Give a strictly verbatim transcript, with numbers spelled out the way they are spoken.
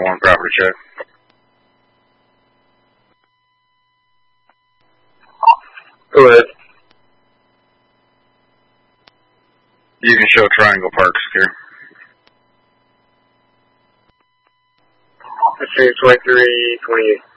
one property check. Go ahead. You can show Triangle Park secure. History twenty-three twenty-eight.